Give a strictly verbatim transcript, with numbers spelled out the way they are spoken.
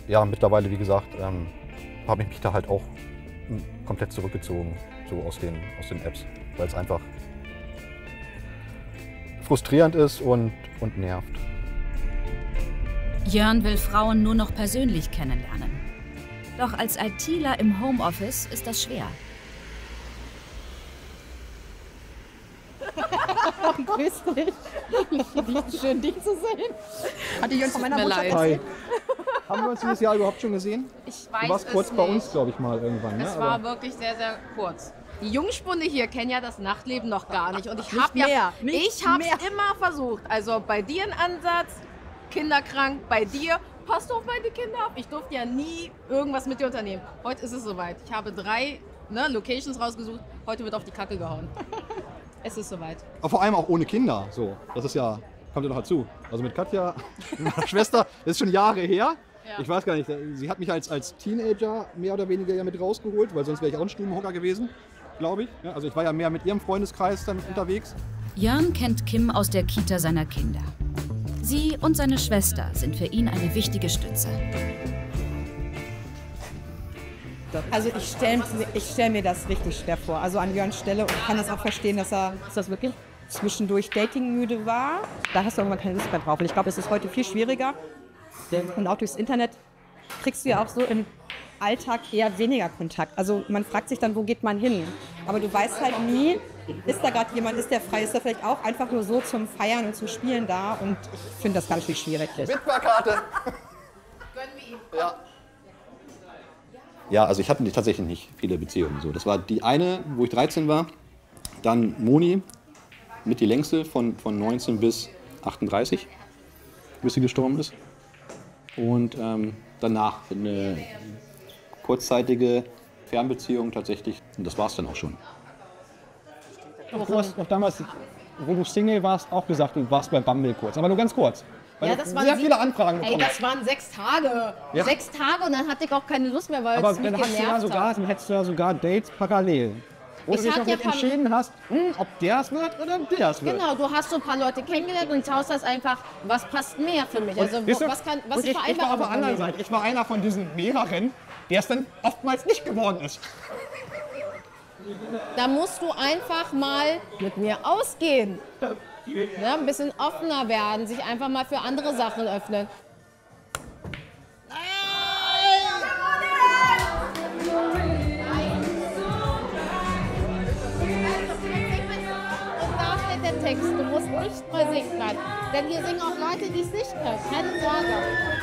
ja, mittlerweile, wie gesagt, ähm, habe ich mich da halt auch komplett zurückgezogen, so aus den, aus den Apps, weil es einfach frustrierend ist und, und nervt. Jörn will Frauen nur noch persönlich kennenlernen. Doch als ITler im Homeoffice ist das schwer. Grüß dich. Schön, dich zu sehen. Hatte ich uns von meiner Mutter erzählt? Haben wir uns dieses Jahr überhaupt schon gesehen? Ich Du weiß warst es kurz nicht. bei uns, glaube ich, mal irgendwann. Ne? Es Aber war wirklich sehr, sehr kurz. Die Jungspunde hier kennen ja das Nachtleben noch gar nicht. Und ich Nicht habe ja, mehr, nicht ich habe mehr. immer versucht. Also bei dir ein Ansatz, kinderkrank, bei dir, passt auf meine Kinder auf. Ich durfte ja nie irgendwas mit dir unternehmen. Heute ist es soweit. Ich habe drei ne, Locations rausgesucht. Heute wird auf die Kacke gehauen. Es ist soweit. aber vor allem auch ohne Kinder. So, das ist ja, kommt ja noch dazu. Also mit Katja, meiner Schwester, das ist schon Jahre her. Ja. Ich weiß gar nicht, sie hat mich als, als Teenager mehr oder weniger ja mit rausgeholt, weil sonst wäre ich auch ein Stubenhocker gewesen, glaube ich. Ja, also ich war ja mehr mit ihrem Freundeskreis dann unterwegs. Jörn kennt Kim aus der Kita seiner Kinder. Sie und seine Schwester sind für ihn eine wichtige Stütze. Also ich stelle ich stell mir das richtig schwer vor, also an Jörns Stelle, und kann das auch verstehen, dass er Ist das wirklich? zwischendurch datingmüde war. Da hast du irgendwann keine Lust mehr drauf. Und ich glaube, es ist heute viel schwieriger. Und auch durchs Internet kriegst du ja auch so im Alltag eher weniger Kontakt. Also man fragt sich dann, wo geht man hin? Aber du weißt halt nie, ist da gerade jemand, ist der frei, ist der vielleicht auch einfach nur so zum Feiern und zum Spielen da? Und ich finde das ganz schön schwierig. Witwerkarte! Gönnen wir ihm. Ja. Ja, also ich hatte tatsächlich nicht viele Beziehungen. So, das war die eine, wo ich dreizehn war. Dann Moni, mit die längste von, von neunzehn bis achtunddreißig, bis sie gestorben ist. Und ähm, danach eine kurzzeitige Fernbeziehung tatsächlich. Und das war es dann auch schon. Du hast noch damals, wo du Single warst, auch gesagt, du warst bei Bumble kurz. Aber nur ganz kurz. Weil Ja, du das waren sehr sie- viele Anfragen Ey, bekommen. das waren sechs Tage. Ja. Sechs Tage und dann hatte ich auch keine Lust mehr, weil Aber es mich dann hast du ja genervt sogar, hat. dann hättest du ja sogar Dates parallel. Wo Ich du dich hab noch ja nicht paar- entschieden hast, hm, ob der es wird oder der es wird. Genau, du hast so ein paar Leute kennengelernt und schaust das einfach, was passt mehr für mich. Also, wo, Siehst du? was kann, was Und ist ich, ich war auf der anderen Seite. Ich war einer von diesen mehreren, der es dann oftmals nicht geworden ist. Da musst du einfach mal mit mir ausgehen. Ja, ein bisschen offener werden, sich einfach mal für andere Sachen öffnen. Und da steht der Text, du musst nicht neu singen können. Denn hier singen auch Leute, die es nicht können. Keine Sorge.